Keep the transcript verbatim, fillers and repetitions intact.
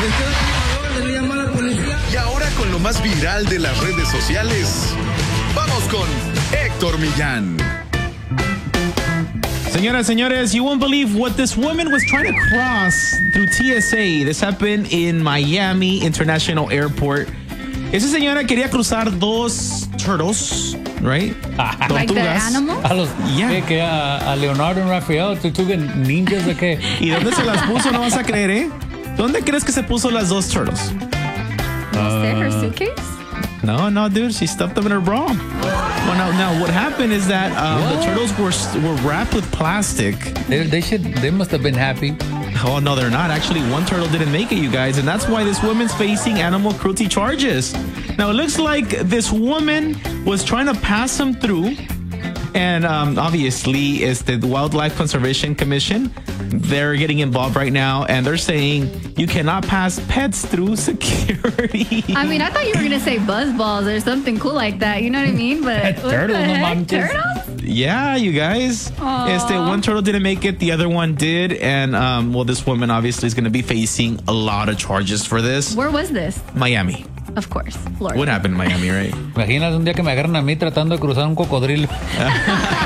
Y ahora con lo más viral de las redes sociales, vamos con Héctor Millán. Señoras, señores, you won't believe what this woman was trying to cross through T S A. This happened in Miami International Airport. Esa señora quería cruzar dos turtles, right? Like the animal? A los, Yeah. ¿qué, qué, a, a Leonardo y Rafael, Tortugas Ninjas de qué? ¿Y dónde se las puso? No vas a creer, ¿eh? ¿Dónde crees que se puso las dos turtles? No sé, her suitcase? No, no, dude. She stuffed them in her bra. Well, now, now what happened is that um, the turtles were were wrapped with plastic. They, they should. They must have been happy. Oh, no, they're not. Actually, one turtle didn't make it, you guys. And that's why this woman's facing animal cruelty charges. Now, it looks like this woman was trying to pass them through. And um, obviously, it's the Wildlife Conservation Commission. They're getting involved right now. And they're saying you cannot pass pets through security. I mean, I thought you were going to say buzz balls or something cool like that. You know what I mean? But what Turtles, the no heck? manches. Turtles? Yeah, you guys. Este, one turtle didn't make it. The other one did. And, um, well, this woman obviously is going to be facing a lot of charges for this. Where was this? Miami. Of course, Florida. What happened in Miami, right? Imaginas un día que me agarran a mí tratando de cruzar un cocodrilo.